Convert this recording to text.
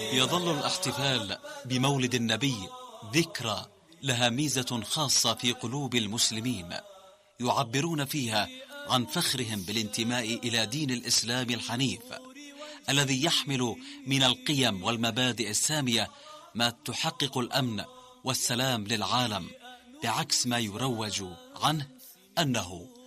يظل الاحتفال بمولد النبي ذكرى لها ميزة خاصة في قلوب المسلمين، يعبرون فيها عن فخرهم بالانتماء إلى دين الإسلام الحنيف الذي يحمل من القيم والمبادئ السامية ما تحقق الأمن والسلام للعالم، بعكس ما يروج عنه أنه